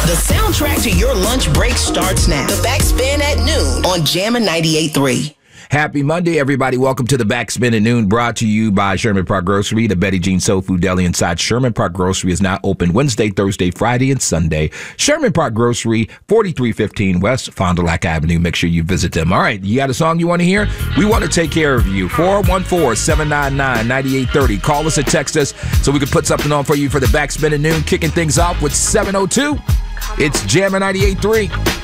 The soundtrack to your lunch break starts now. The Backspin at noon on Jammin' 98.3. Happy Monday, everybody. Welcome to the Backspin at Noon, brought to you by Sherman Park Grocery. The Betty Jean Soul Food Deli inside Sherman Park Grocery is now open Wednesday, Thursday, Friday, and Sunday. Sherman Park Grocery, 4315 West Fond du Lac Avenue. Make sure you visit them. All right, you got a song you want to hear? We want to take care of you. 414-799-9830. Call us or text us so we can put something on for you for the Backspin at Noon. Kicking things off with 702. It's Jammin' 98.3.